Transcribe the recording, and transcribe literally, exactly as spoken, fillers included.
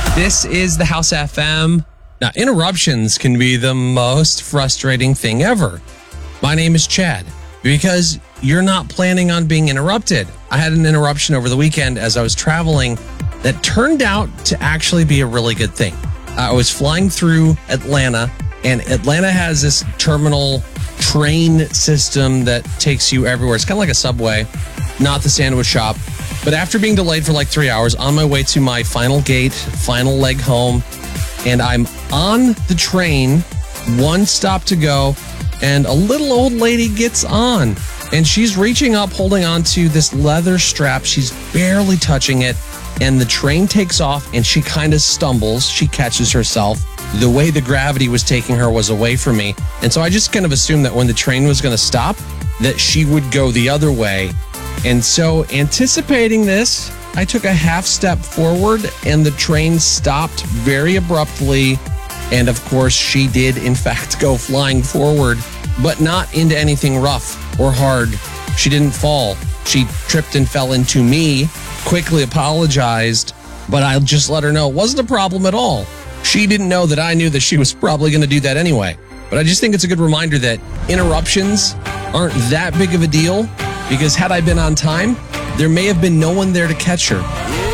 This is the House F M. Now, interruptions can be the most frustrating thing ever. My name is Chad, because you're not planning on being interrupted. I had an interruption over the weekend as I was traveling that turned out to actually be a really good thing. I was flying through Atlanta, and Atlanta has this terminal train system that takes you everywhere. It's kind of like a subway, not the sandwich shop. But after being delayed for like three hours, on my way to my final gate, final leg home, and I'm on the train, one stop to go, and a little old lady gets on. And she's reaching up, holding on to this leather strap. She's barely touching it. And the train takes off, and she kind of stumbles. She catches herself. The way the gravity was taking her was away from me. And so I just kind of assumed that when the train was going to stop, that she would go the other way. And so, anticipating this, I took a half step forward, and the train stopped very abruptly. And of course, she did, in fact, go flying forward, but not into anything rough or hard. She didn't fall. She tripped and fell into me, quickly apologized, but I just let her know it wasn't a problem at all. She didn't know that I knew that she was probably going to do that anyway. But I just think it's a good reminder that interruptions aren't that big of a deal, because had I been on time, there may have been no one there to catch her.